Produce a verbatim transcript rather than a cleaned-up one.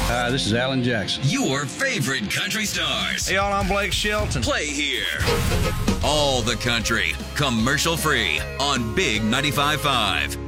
Hi, this is Alan Jackson. Your favorite country stars. Hey, y'all, I'm Blake Shelton. Play here. All the country, commercial free on Big ninety-five point five.